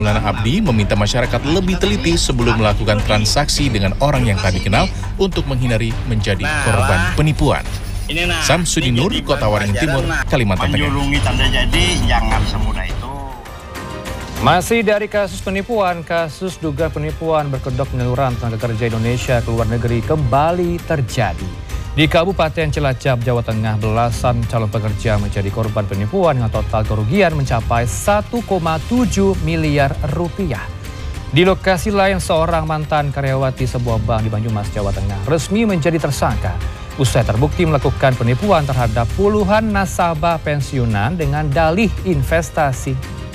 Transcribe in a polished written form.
Maulana Abdi meminta masyarakat lebih teliti sebelum melakukan transaksi dengan orang yang tak dikenal untuk menghindari menjadi korban penipuan. Samsudin Nur, Kota Waringin Timur, Kalimantan Tengah. Menjulungi tanda jadi jangan semudah itu. Masih dari kasus penipuan, kasus dugaan penipuan berkedok penyaluran tenaga kerja Indonesia ke luar negeri kembali terjadi. Di Kabupaten Cilacap, Jawa Tengah, belasan calon pekerja menjadi korban penipuan dengan total kerugian mencapai 1,7 miliar rupiah. Di lokasi lain, seorang mantan karyawati sebuah bank di Banyumas, Jawa Tengah, resmi menjadi tersangka usai terbukti melakukan penipuan terhadap puluhan nasabah pensiunan dengan dalih investasi.